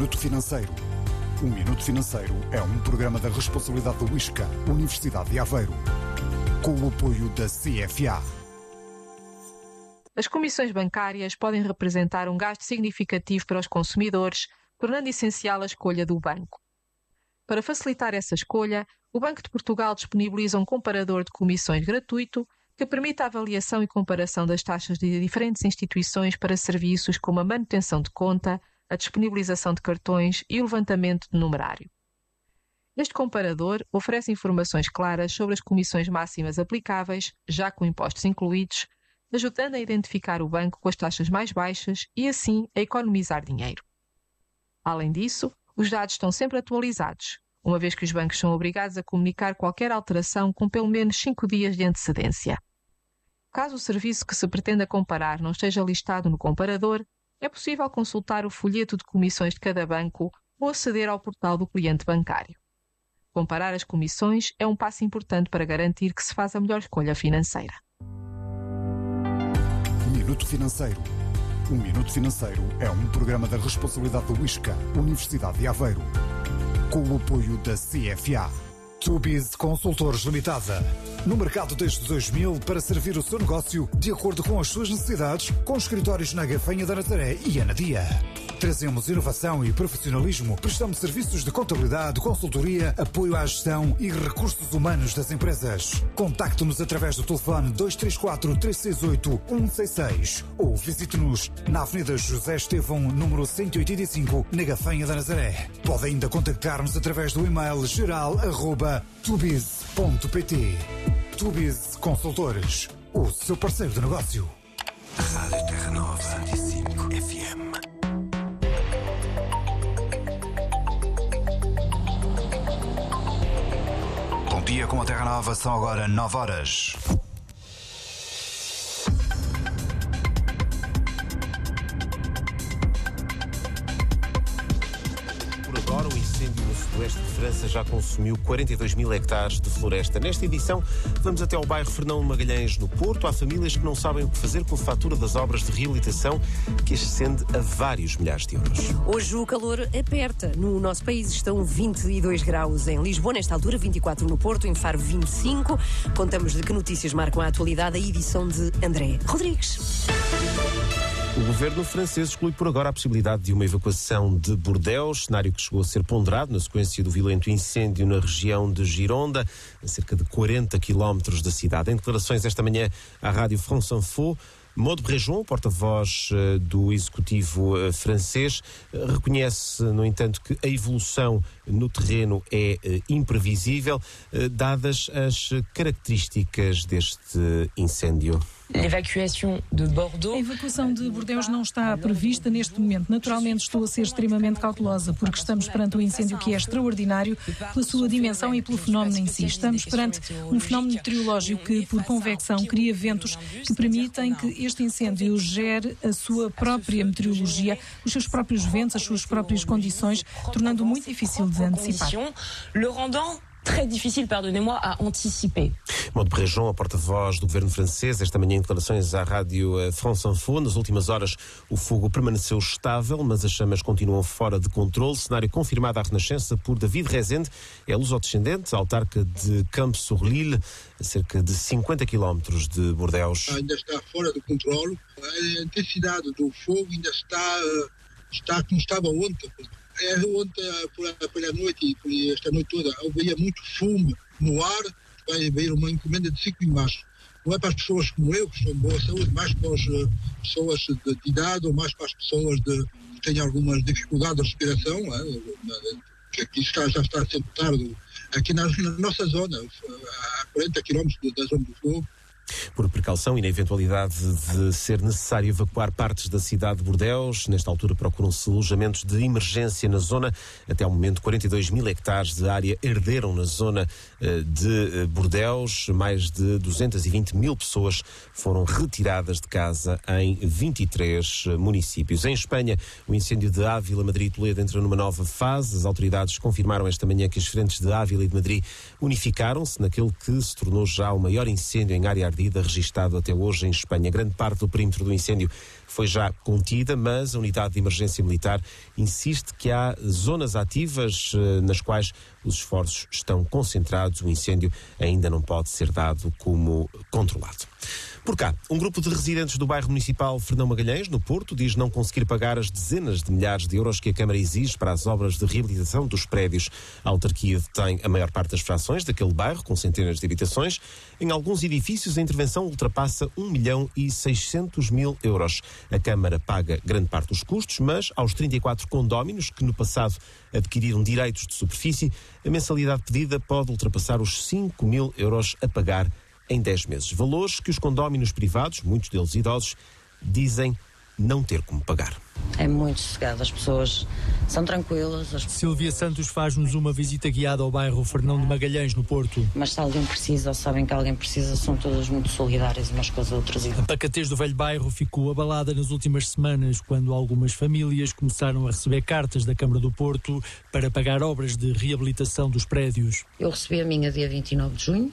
Minuto Financeiro. O Minuto Financeiro é um programa da responsabilidade do ISCA, Universidade de Aveiro, com o apoio da CFA. As comissões bancárias podem representar um gasto significativo para os consumidores, tornando essencial a escolha do banco. Para facilitar essa escolha, o Banco de Portugal disponibiliza um comparador de comissões gratuito que permite a avaliação e comparação das taxas de diferentes instituições para serviços como a manutenção de conta, a disponibilização de cartões e o levantamento de numerário. Este comparador oferece informações claras sobre as comissões máximas aplicáveis, já com impostos incluídos, ajudando a identificar o banco com as taxas mais baixas e, assim, a economizar dinheiro. Além disso, os dados estão sempre atualizados, uma vez que os bancos são obrigados a comunicar qualquer alteração com pelo menos 5 dias de antecedência. Caso o serviço que se pretenda comparar não esteja listado no comparador, é possível consultar o folheto de comissões de cada banco ou aceder ao portal do cliente bancário. Comparar as comissões é um passo importante para garantir que se faz a melhor escolha financeira. Minuto Financeiro. O Minuto Financeiro é um programa da responsabilidade do ISCA, Universidade de Aveiro, com o apoio da CFA. Tubiz Consultores Limitada. No mercado desde 2000 para servir o seu negócio de acordo com as suas necessidades, com escritórios na Gafanha da Nazaré e Anadia. Trazemos inovação e profissionalismo, prestamos serviços de contabilidade, consultoria, apoio à gestão e recursos humanos das empresas. Contacte-nos através do telefone 234-368-166 ou visite-nos na Avenida José Estevão, número 185, na Gafanha da Nazaré. Pode ainda contactar-nos através do e-mail geral@tubiz.pt. Tubiz Consultores, o seu parceiro de negócio. Rádio Terra Nova 105 FM. Bom dia com a Terra Nova, são agora 9 horas. Por agora, o incêndio no sudoeste de França já consumiu 42 mil hectares de floresta. Nesta edição, vamos até ao bairro Fernão Magalhães, no Porto. Há famílias que não sabem o que fazer com a fatura das obras de reabilitação, que ascende a vários milhares de euros. Hoje o calor aperta. No nosso país estão 22 graus em Lisboa, nesta altura 24 no Porto, em Faro 25. Contamos de que notícias marcam a atualidade, a edição de André Rodrigues. O governo francês exclui por agora a possibilidade de uma evacuação de Bordeaux, cenário que chegou a ser ponderado na sequência do violento incêndio na região de Gironda, a cerca de 40 quilómetros da cidade. Em declarações esta manhã à Rádio France Info, Maud Brejon, porta-voz do Executivo francês, reconhece, no entanto, que a evolução no terreno é imprevisível, dadas as características deste incêndio. A evacuação de Bordeaux não está prevista neste momento. Naturalmente estou a ser extremamente cautelosa porque estamos perante um incêndio que é extraordinário pela sua dimensão e pelo fenómeno em si. Estamos perante um fenómeno meteorológico que, por convecção, cria ventos que permitem que este incêndio gere a sua própria meteorologia, os seus próprios ventos, as suas próprias condições, tornando muito difícil de antecipar. Très difficile, pardonnez-moi, à anticiper. Maud Brejon, a porta-voz do governo francês, esta manhã em declarações à Rádio France Info. Nas últimas horas o fogo permaneceu estável, mas as chamas continuam fora de controle. Cenário confirmado à Renascença por David Rezende, é lusodescendente, autarca de Campos-sur-Lille, a cerca de 50 quilómetros de Bordeaux. Ainda está fora de controle. A intensidade do fogo ainda está como estava ontem. Ontem, pela noite e por esta noite toda, havia muito fumo no ar. Vai haver uma encomenda de 5 imagens. Não é para as pessoas como eu, que estão de boa saúde, mais para as pessoas de idade ou mais para as pessoas que têm algumas dificuldades de respiração, que aqui já está sempre tarde, aqui na nossa zona, a 40 km da zona do fogo. Por precaução e na eventualidade de ser necessário evacuar partes da cidade de Bordeaux, nesta altura procuram-se alojamentos de emergência na zona. Até ao momento, 42 mil hectares de área arderam na zona de Bordeaux. Mais de 220 mil pessoas foram retiradas de casa em 23 municípios. Em Espanha, o incêndio de Ávila, Madrid e Toledo entra numa nova fase. As autoridades confirmaram esta manhã que as frentes de Ávila e de Madrid unificaram-se naquele que se tornou já o maior incêndio em área ardente ardida registado até hoje em Espanha. Grande parte do perímetro do incêndio foi já contida, mas a unidade de emergência militar insiste que há zonas ativas nas quais os esforços estão concentrados. O incêndio ainda não pode ser dado como controlado. Por cá, um grupo de residentes do bairro municipal Fernão Magalhães, no Porto, diz não conseguir pagar as dezenas de milhares de euros que a Câmara exige para as obras de reabilitação dos prédios. A autarquia detém a maior parte das frações daquele bairro, com centenas de habitações. Em alguns edifícios, a intervenção ultrapassa 1.600.000 euros. A Câmara paga grande parte dos custos, mas aos 34 condóminos que no passado adquiriram direitos de superfície, a mensalidade pedida pode ultrapassar os 5.000 euros a pagar em 10 meses. Valores que os condóminos privados, muitos deles idosos, dizem não ter como pagar. É muito sossegado, as pessoas são tranquilas. Sílvia Santos faz-nos uma visita guiada ao bairro Fernão de Magalhães, no Porto. Mas se alguém precisa ou sabem que alguém precisa, são todas muito solidárias umas com as outras. A pacatez do velho bairro ficou abalada nas últimas semanas, quando algumas famílias começaram a receber cartas da Câmara do Porto para pagar obras de reabilitação dos prédios. Eu recebi a minha dia 29 de junho,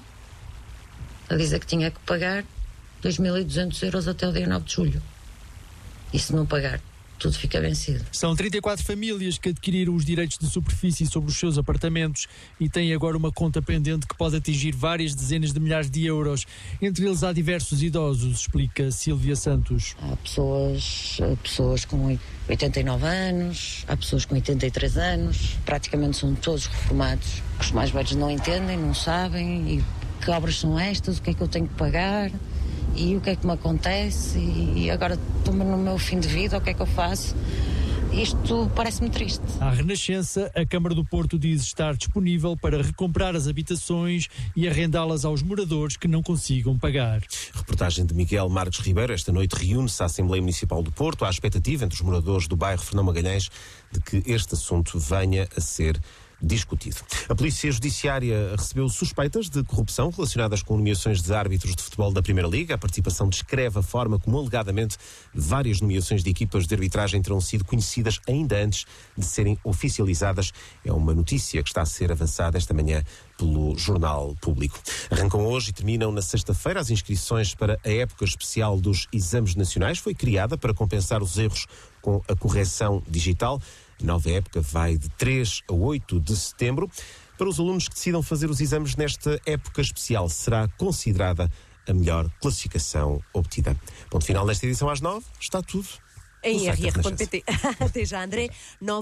a dizer que tinha que pagar 2.200 euros até o dia 9 de julho. E se não pagar, tudo fica vencido. São 34 famílias que adquiriram os direitos de superfície sobre os seus apartamentos e têm agora uma conta pendente que pode atingir várias dezenas de milhares de euros. Entre eles há diversos idosos, explica Sílvia Santos. Há pessoas com 89 anos, há pessoas com 83 anos, praticamente são todos reformados. Os mais velhos não entendem, não sabem e que obras são estas, o que é que eu tenho que pagar e o que é que me acontece e agora estou-me no meu fim de vida, o que é que eu faço? Isto parece-me triste. À Renascença, a Câmara do Porto diz estar disponível para recomprar as habitações e arrendá-las aos moradores que não consigam pagar. Reportagem de Miguel Marques Ribeiro. Esta noite reúne-se a Assembleia Municipal do Porto. Há expectativa entre os moradores do bairro Fernão Magalhães de que este assunto venha a ser discutido. A Polícia Judiciária recebeu suspeitas de corrupção relacionadas com nomeações de árbitros de futebol da Primeira Liga. A participação descreve a forma como, alegadamente, várias nomeações de equipas de arbitragem terão sido conhecidas ainda antes de serem oficializadas. É uma notícia que está a ser avançada esta manhã pelo Jornal Público. Arrancam hoje e terminam na sexta-feira as inscrições para a época especial dos exames nacionais. Foi criada para compensar os erros com a correção digital. A nova época vai de 3 a 8 de setembro. Para os alunos que decidam fazer os exames nesta época especial, será considerada a melhor classificação obtida. Ponto final nesta edição às 9. Está tudo em rr.pt. Até já, André.